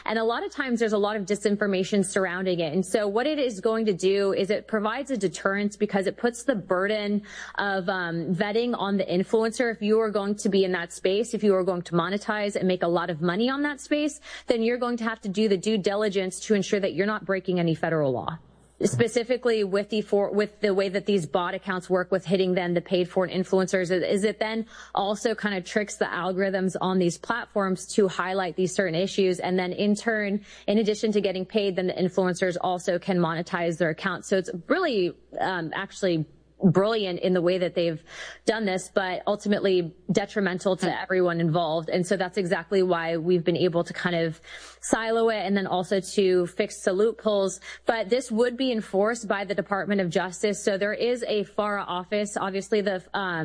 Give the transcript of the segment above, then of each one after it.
And a lot of times there's a lot of disinformation surrounding it. And so what it is going to do is it provides a deterrence because it puts the burden of vetting on the influencer. If you are going to be in that space, if you are going to monetize and make a lot of money on that space, then you're going to have to do the due diligence to ensure that you're not breaking any federal law. Specifically with the way that these bot accounts work with hitting then the paid for influencers is it then also kind of tricks the algorithms on these platforms to highlight these certain issues. And then in turn, in addition to getting paid, then the influencers also can monetize their accounts. So it's really, actually brilliant in the way that they've done this, but ultimately detrimental to everyone involved. And so that's exactly why we've been able to kind of silo it and then also to fix the loopholes. But this would be enforced by the Department of Justice. So there is a FARA office. Obviously, the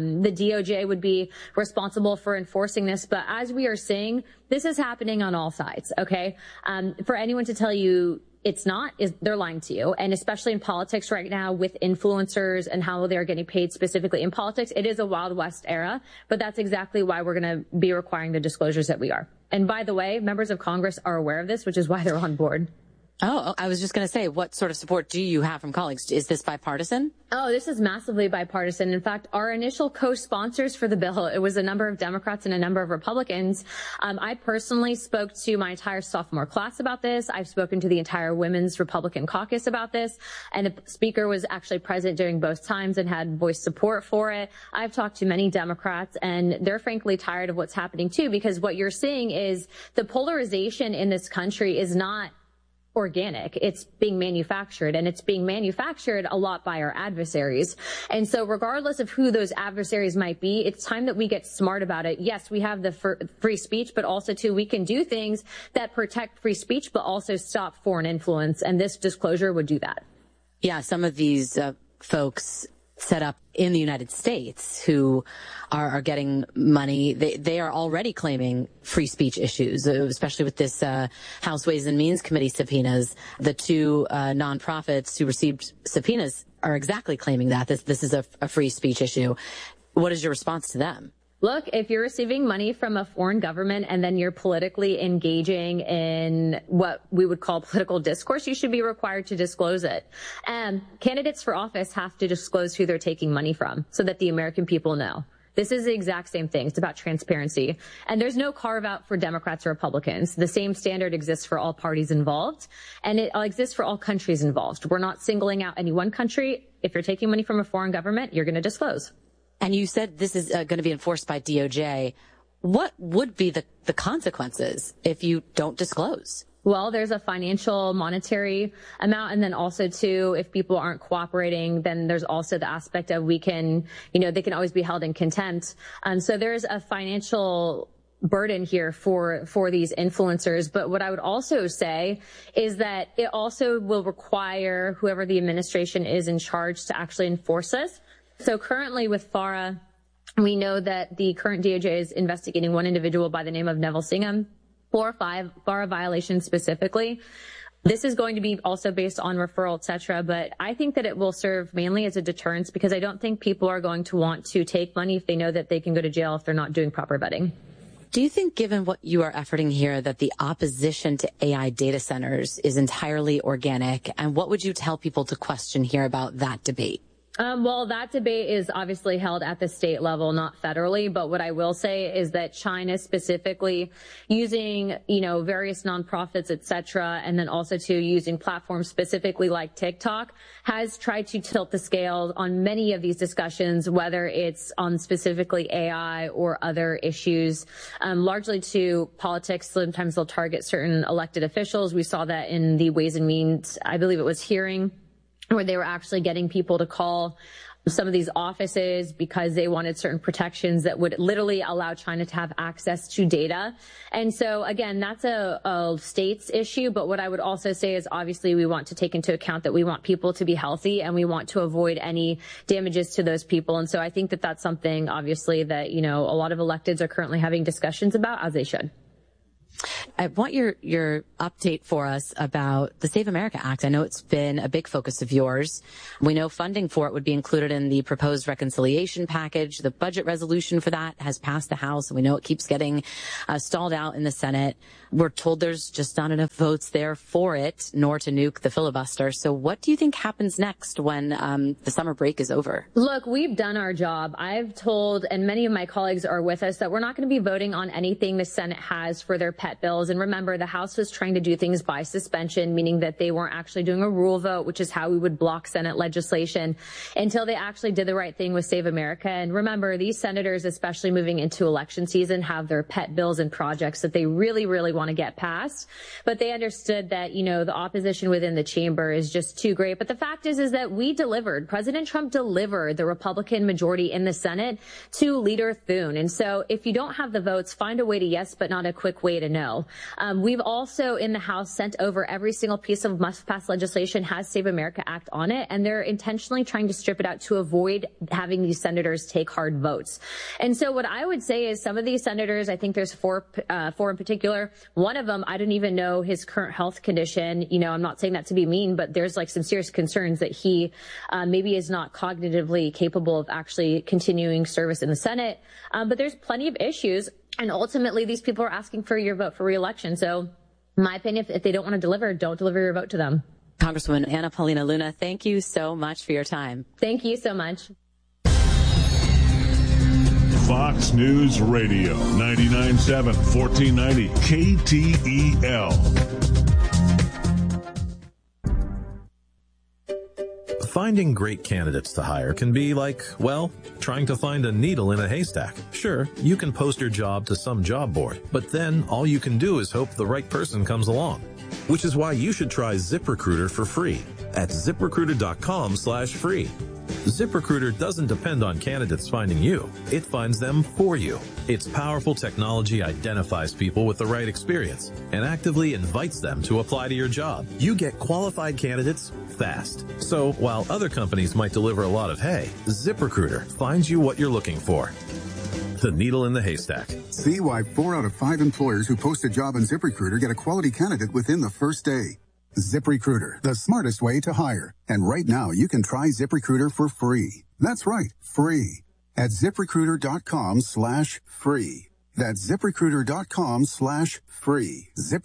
DOJ would be responsible for enforcing this. But as we are seeing, this is happening on all sides. Okay. For anyone to tell you it's not, they're lying to you. And especially in politics right now with influencers and how they're getting paid specifically in politics, it is a Wild West era, but that's exactly why we're going to be requiring the disclosures that we are. And by the way, members of Congress are aware of this, which is why they're on board. Oh, I was just going to say, what sort of support do you have from colleagues? Is this bipartisan? Oh, this is massively bipartisan. In fact, our initial co-sponsors for the bill, it was a number of Democrats and a number of Republicans. I personally spoke to my entire sophomore class about this. I've spoken to the entire Women's Republican Caucus about this. And the speaker was actually present during both times and had voiced support for it. I've talked to many Democrats, and they're frankly tired of what's happening too, because what you're seeing is the polarization in this country is not organic. It's being manufactured, and it's being manufactured a lot by our adversaries. And so regardless of who those adversaries might be, it's time that we get smart about it. Yes, we have the free speech, but also too, we can do things that protect free speech, but also stop foreign influence. And this disclosure would do that. Yeah, some of these folks set up in the United States who are getting money, they are already claiming free speech issues, especially with this House Ways and Means Committee subpoenas. The two nonprofits who received subpoenas are exactly claiming that this is a free speech issue. What is your response to them? Look, if you're receiving money from a foreign government and then you're politically engaging in what we would call political discourse, you should be required to disclose it. And candidates for office have to disclose who they're taking money from so that the American people know. This is the exact same thing. It's about transparency. And there's no carve out for Democrats or Republicans. The same standard exists for all parties involved, and it exists for all countries involved. We're not singling out any one country. If you're taking money from a foreign government, you're going to disclose. And you said this is going to be enforced by DOJ. What would be the consequences if you don't disclose? Well, there's a financial monetary amount. And then also too, if people aren't cooperating, then there's also the aspect of they can always be held in contempt. So there's a financial burden here for these influencers. But what I would also say is that it also will require whoever the administration is in charge to actually enforce this. So currently with FARA, we know that the current DOJ is investigating one individual by the name of Neville Singham for 5 FARA violations specifically. This is going to be also based on referral, et cetera, but I think that it will serve mainly as a deterrence because I don't think people are going to want to take money if they know that they can go to jail if they're not doing proper vetting. Do you think, given what you are efforting here, that the opposition to AI data centers is entirely organic? And what would you tell people to question here about that debate? Well, that debate is obviously held at the state level, not federally. But what I will say is that China specifically using, various nonprofits, et cetera, and then also to using platforms specifically like TikTok has tried to tilt the scale on many of these discussions, whether it's on specifically AI or other issues, largely to politics. Sometimes they'll target certain elected officials. We saw that in the Ways and Means, I believe it was hearing, where they were actually getting people to call some of these offices because they wanted certain protections that would literally allow China to have access to data. And so, again, that's a state's issue. But what I would also say is obviously we want to take into account that we want people to be healthy and we want to avoid any damages to those people. And so I think that that's something, obviously, that, a lot of electeds are currently having discussions about, as they should. I want your update for us about the Save America Act. I know it's been a big focus of yours. We know funding for it would be included in the proposed reconciliation package. The budget resolution for that has passed the House, and we know it keeps getting stalled out in the Senate. We're told there's just not enough votes there for it, nor to nuke the filibuster. So what do you think happens next when the summer break is over? Look, we've done our job. I've told, and many of my colleagues are with us, that we're not going to be voting on anything the Senate has for their pet bills. And remember, the House was trying to do things by suspension, meaning that they weren't actually doing a rule vote, which is how we would block Senate legislation, until they actually did the right thing with Save America. And remember, these senators, especially moving into election season, have their pet bills and projects that they really, really want to get passed. But they understood that, the opposition within the chamber is just too great. But the fact is that we delivered. President Trump delivered the Republican majority in the Senate to Leader Thune. And so if you don't have the votes, find a way to yes, but not a quick way to no. We've also in the House sent over every single piece of must-pass legislation has Save America Act on it, and they're intentionally trying to strip it out to avoid having these senators take hard votes. And so what I would say is some of these senators, I think there's four in particular. One of them, I don't even know his current health condition. I'm not saying that to be mean, but there's some serious concerns that he maybe is not cognitively capable of actually continuing service in the Senate. But there's plenty of issues. And ultimately, these people are asking for your vote for re-election. So in my opinion, if they don't want to deliver, don't deliver your vote to them. Congresswoman Anna Paulina Luna, thank you so much for your time. Thank you so much. Fox News Radio, 99.7, 1490 KTEL. Finding great candidates to hire can be like, trying to find a needle in a haystack. Sure, you can post your job to some job board, but then all you can do is hope the right person comes along. Which is why you should try ZipRecruiter for free at ZipRecruiter.com/free. ZipRecruiter doesn't depend on candidates finding you. It finds them for you. Its powerful technology identifies people with the right experience and actively invites them to apply to your job. You get qualified candidates fast. So while other companies might deliver a lot of hay, ZipRecruiter finds you what you're looking for. The needle in the haystack. See why 4 out of 5 employers who post a job on ZipRecruiter get a quality candidate within the first day. ZipRecruiter, the smartest way to hire. And right now, you can try ZipRecruiter for free. That's right, free. At ZipRecruiter.com/free. That's ZipRecruiter.com/free.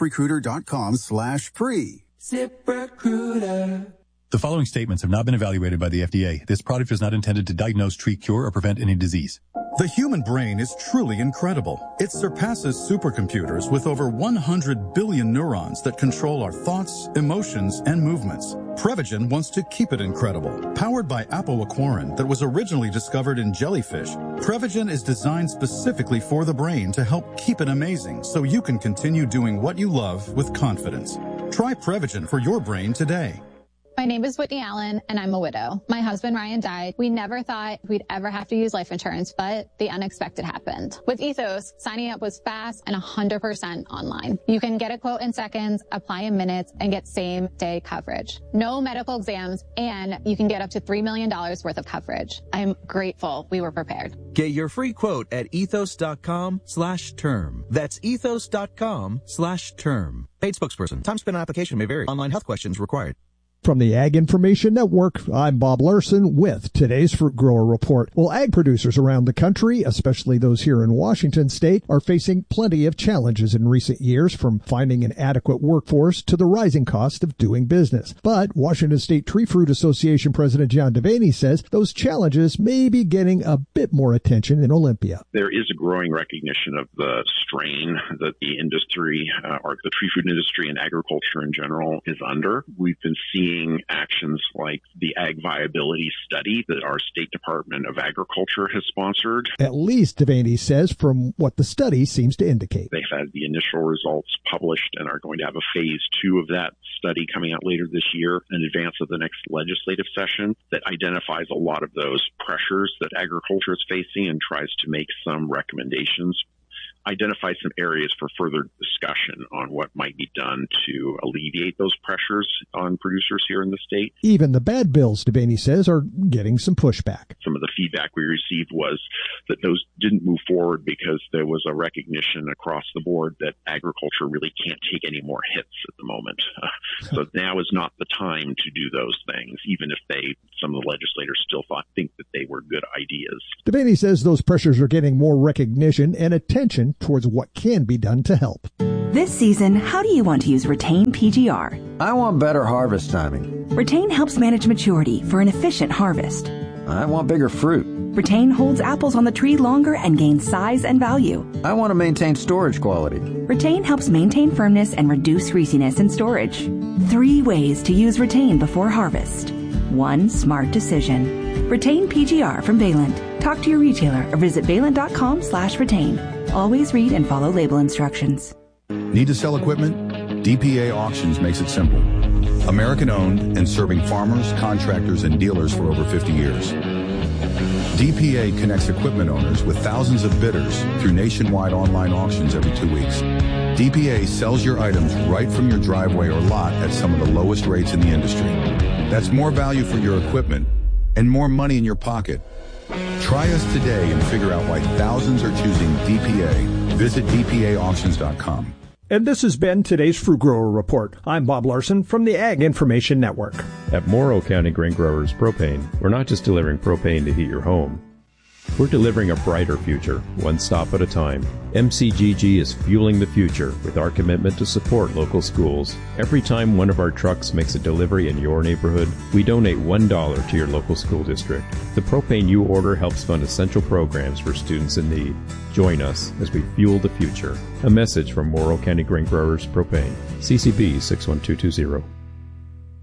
ZipRecruiter.com/free. ZipRecruiter. The following statements have not been evaluated by the FDA. This product is not intended to diagnose, treat, cure, or prevent any disease. The human brain is truly incredible. It surpasses supercomputers with over 100 billion neurons that control our thoughts, emotions, and movements. Prevagen wants to keep it incredible. Powered by apoaquarin that was originally discovered in jellyfish, Prevagen is designed specifically for the brain to help keep it amazing so you can continue doing what you love with confidence. Try Prevagen for your brain today. My name is Whitney Allen, and I'm a widow. My husband, Ryan, died. We never thought we'd ever have to use life insurance, but the unexpected happened. With Ethos, signing up was fast and 100% online. You can get a quote in seconds, apply in minutes, and get same-day coverage. No medical exams, and you can get up to $3 million worth of coverage. I'm grateful we were prepared. Get your free quote at ethos.com/term. That's ethos.com/term. Paid spokesperson. Time spent on application may vary. Online health questions required. From the Ag Information Network, I'm Bob Larson with today's Fruit Grower Report. Well, ag producers around the country, especially those here in Washington state, are facing plenty of challenges in recent years, from finding an adequate workforce to the rising cost of doing business. But Washington State Tree Fruit Association President John Devaney says those challenges may be getting a bit more attention in Olympia. There is a growing recognition of the strain that the industry, or the tree fruit industry and agriculture in general, is under. We've been seeing actions like the Ag Viability Study that our State Department of Agriculture has sponsored. At least, Devaney says, from what the study seems to indicate. They've had the initial results published and are going to have a phase 2 of that study coming out later this year in advance of the next legislative session that identifies a lot of those pressures that agriculture is facing and tries to make some recommendations identify some areas for further discussion on what might be done to alleviate those pressures on producers here in the state. Even the bad bills, Devaney says, are getting some pushback. Some of the feedback we received was that those didn't move forward because there was a recognition across the board that agriculture really can't take any more hits at the moment. So now is not the time to do those things, even if some of the legislators still think that they were good ideas. Devaney says those pressures are getting more recognition and attention towards what can be done to help. This season, how do you want to use Retain PGR? I want better harvest timing. Retain helps manage maturity for an efficient harvest. I want bigger fruit. Retain holds apples on the tree longer and gains size and value. I want to maintain storage quality. Retain helps maintain firmness and reduce greasiness in storage. 3 ways to use Retain before harvest. 1 smart decision. Retain PGR from Valent. Talk to your retailer or visit valent.com/retain. Always read and follow label instructions. Need to sell equipment? DPA Auctions makes it simple. American owned and serving farmers, contractors, and dealers for over 50 years. DPA connects equipment owners with thousands of bidders through nationwide online auctions every 2 weeks. DPA sells your items right from your driveway or lot at some of the lowest rates in the industry. That's more value for your equipment and more money in your pocket. Try us today and figure out why thousands are choosing DPA. Visit DPAauctions.com. And this has been today's Fruit Grower Report. I'm Bob Larson from the Ag Information Network. At Morrow County Grain Growers Propane, we're not just delivering propane to heat your home. We're delivering a brighter future, one stop at a time. MCGG is fueling the future with our commitment to support local schools. Every time one of our trucks makes a delivery in your neighborhood, we donate $1 to your local school district. The propane you order helps fund essential programs for students in need. Join us as we fuel the future. A message from Morrow County Grain Growers Propane. CCB 61220.